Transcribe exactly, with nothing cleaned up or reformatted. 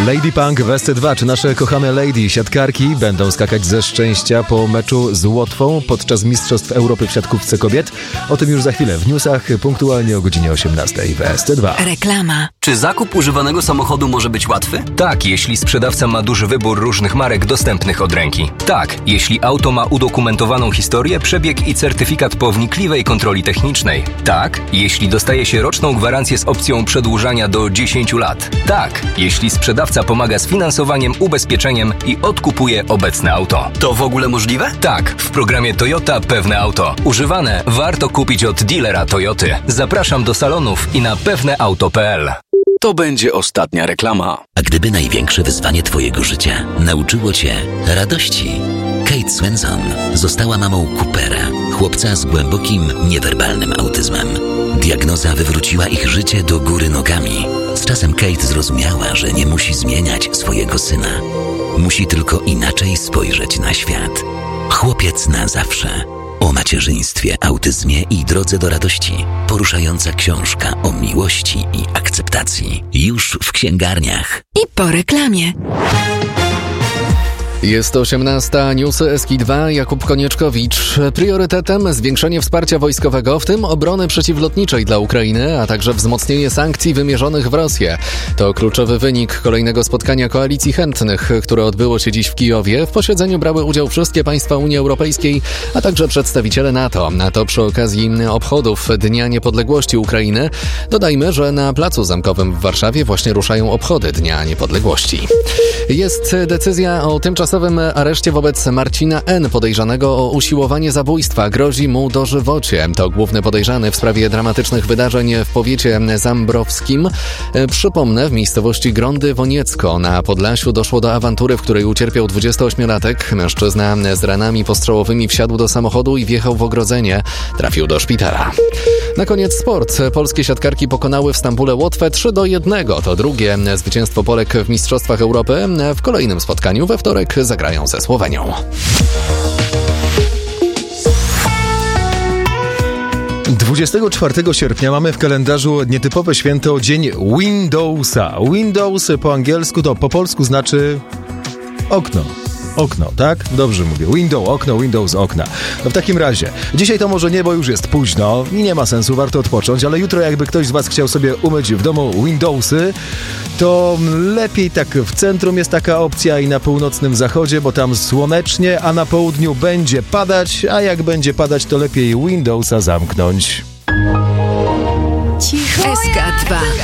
Lady Punk w S C dwa. Czy nasze kochane lady siatkarki będą skakać ze szczęścia po meczu z Łotwą podczas Mistrzostw Europy w siatkówce kobiet? O tym już za chwilę w newsach, punktualnie o godzinie osiemnastej w S C dwa. Reklama. Czy zakup używanego samochodu może być łatwy? Tak, jeśli sprzedawca ma duży wybór różnych marek dostępnych od ręki. Tak, jeśli auto ma udokumentowaną historię, przebieg i certyfikat po wnikliwej kontroli technicznej. Tak, jeśli dostaje się roczną gwarancję z opcją przedłużania do dziesięciu lat. Tak, jeśli sprzedawca pomaga z finansowaniem, ubezpieczeniem i odkupuje obecne auto. To w ogóle możliwe? Tak, w programie Toyota Pewne Auto. Używane warto kupić od dealera Toyoty. Zapraszam do salonów i na pewneauto kropka p l. To będzie ostatnia reklama. A gdyby największe wyzwanie twojego życia nauczyło cię radości? Kate Swenson została mamą Coopera, chłopca z głębokim, niewerbalnym autyzmem. Diagnoza wywróciła ich życie do góry nogami. Z czasem Kate zrozumiała, że nie musi zmieniać swojego syna. Musi tylko inaczej spojrzeć na świat. Chłopiec na zawsze. O macierzyństwie, autyzmie i drodze do radości. Poruszająca książka o miłości i akceptacji. Już w księgarniach. I po reklamie. Jest osiemnasta, newsy S K dwa, Jakub Konieczkowicz. Priorytetem zwiększenie wsparcia wojskowego, w tym obrony przeciwlotniczej dla Ukrainy, a także wzmocnienie sankcji wymierzonych w Rosję. To kluczowy wynik kolejnego spotkania Koalicji Chętnych, które odbyło się dziś w Kijowie. W posiedzeniu brały udział wszystkie państwa Unii Europejskiej, a także przedstawiciele NATO. A to przy okazji obchodów Dnia Niepodległości Ukrainy. Dodajmy, że na Placu Zamkowym w Warszawie właśnie ruszają obchody Dnia Niepodległości. Jest decyzja o tymczasowym areszcie wobec Marcina N., podejrzanego o usiłowanie zabójstwa. Grozi mu dożywocie. To główny podejrzany w sprawie dramatycznych wydarzeń w powiecie zambrowskim. Przypomnę, w miejscowości Grądy Woniecko na Podlasiu doszło do awantury, w której ucierpiał dwudziestoośmiolatek. Mężczyzna z ranami postrzałowymi wsiadł do samochodu i wjechał w ogrodzenie. Trafił do szpitala. Na koniec sport. Polskie siatkarki pokonały w Stambule Łotwę trzy do jednego. To drugie zwycięstwo Polek w Mistrzostwach Europy. W kolejnym spotkaniu we wtorek zagrają ze Słowenią. dwudziestego czwartego sierpnia mamy w kalendarzu nietypowe święto, dzień Windowsa. Windows po angielsku to po polsku znaczy okno. Okno, tak? Dobrze mówię. Window, okno, Windows, okna. No w takim razie, dzisiaj to może nie, bo już jest późno i nie ma sensu, warto odpocząć, ale jutro jakby ktoś z was chciał sobie umyć w domu Windowsy, to lepiej tak w centrum jest taka opcja i na północnym zachodzie, bo tam słonecznie, a na południu będzie padać, a jak będzie padać, to lepiej Windowsa zamknąć. Cicho S K dwa.